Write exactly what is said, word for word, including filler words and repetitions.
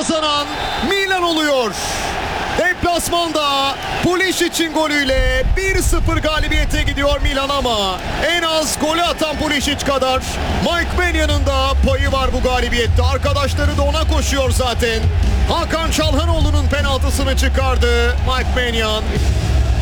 kazanan Milan oluyor. Deplasmanda Pulisic'in golüyle bir sıfır galibiyete gidiyor Milan ama en az golü atan Pulisic kadar Mike Maignan'ın da payı var bu galibiyette. Arkadaşları da ona koşuyor zaten. Hakan Çalhanoğlu'nun penaltısını çıkardı Mike Maignan.